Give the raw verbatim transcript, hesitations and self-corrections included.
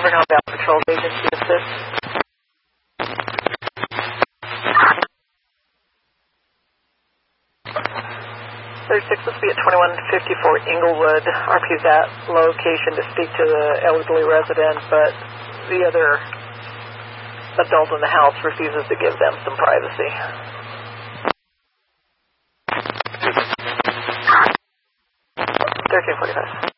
Severn Home Valley Patrol Agency assist. thirty-six, this will be at twenty-one fifty-four Inglewood. R P is at location to speak to the elderly resident, but the other adult in the house refuses to give them some privacy. thirteen forty-five.